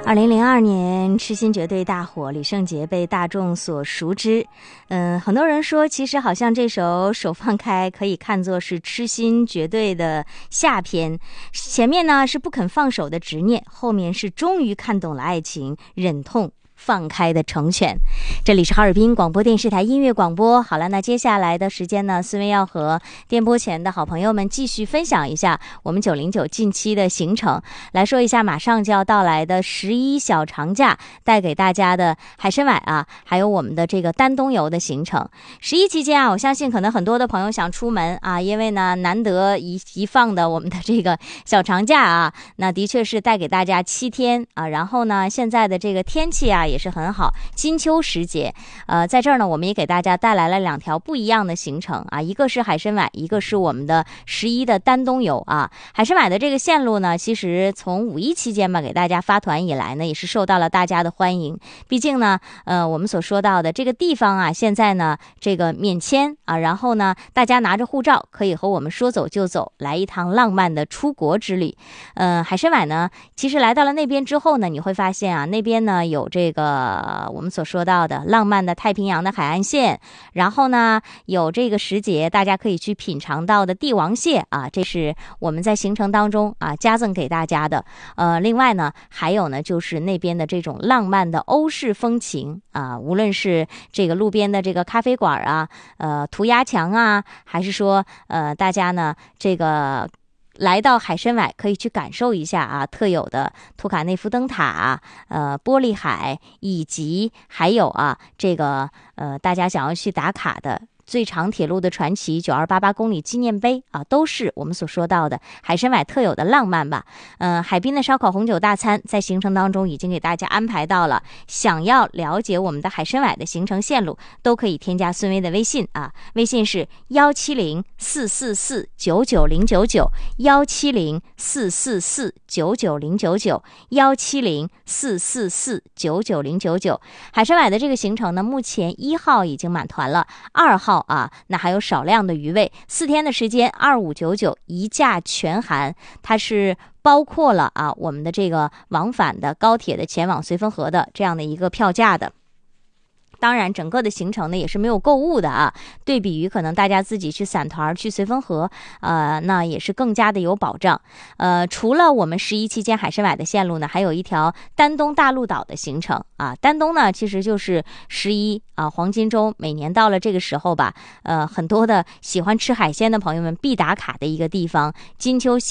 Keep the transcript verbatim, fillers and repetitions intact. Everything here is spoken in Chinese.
二零零二年痴心绝对大火，李圣杰被大众所熟知。嗯，很多人说，其实好像这首《手放开》可以看作是痴心绝对的下篇，前面呢是不肯放手的执念，后面是终于看懂了爱情，忍痛放开的成全。这里是哈尔滨广播电视台音乐广播。好了，那接下来的时间呢，思维要和电波前的好朋友们继续分享一下我们九零九近期的行程，来说一下马上就要到来的十一小长假带给大家的海参崴啊，还有我们的这个丹东游的行程。十一期间啊，我相信可能很多的朋友想出门啊，因为呢难得一一放的我们的这个小长假啊，那的确是带给大家七天啊。然后呢，现在的这个天气啊也是很好，金秋时节，呃，在这儿呢，我们也给大家带来了两条不一样的行程啊，一个是海参崴，一个是我们的十一的丹东游啊。海参崴的这个线路呢，其实从五一期间吧，给大家发团以来呢，也是受到了大家的欢迎。毕竟呢，呃，我们所说到的这个地方啊，现在呢，这个免签啊，然后呢，大家拿着护照可以和我们说走就走，来一趟浪漫的出国之旅。呃，海参崴呢，其实来到了那边之后呢，你会发现啊，那边呢有这个。呃，我们所说到的浪漫的太平洋的海岸线，然后呢，有这个时节大家可以去品尝到的帝王蟹啊，这是我们在行程当中啊加赠给大家的。呃，另外呢，还有呢，就是那边的这种浪漫的欧式风情啊，无论是这个路边的这个咖啡馆啊，呃，涂鸦墙啊，还是说呃，大家呢这个。来到海参崴可以去感受一下啊，特有的图卡内夫灯塔啊，呃，玻璃海，以及还有啊，这个呃，大家想要去打卡的最长铁路的传奇九二八八公里纪念碑啊，都是我们所说到的海参崴特有的浪漫吧。嗯、呃，海滨的烧烤红酒大餐在行程当中已经给大家安排到了。想要了解我们的海参崴的行程线路，都可以添加孙威的微信啊，微信是幺七零四四四九九零九九幺七零四四四九九零九九幺七零四四四九九零九九。海参崴的这个行程呢，目前一号已经满团了，二号啊，那还有少量的余位，四天的时间，二五九九一价全含，它是包括了啊我们的这个往返的高铁的前往绥芬河的这样的一个票价的。当然整个的行程呢也是没有购物的啊，对比于可能大家自己去散团去绥芬河，呃，那也是更加的有保障。呃，除了我们十一期间海参崴的线路呢，还有一条丹东大陆岛的行程啊。丹东呢其实就是十一啊黄金周，每年到了这个时候吧，呃，很多的喜欢吃海鲜的朋友们必打卡的一个地方。金秋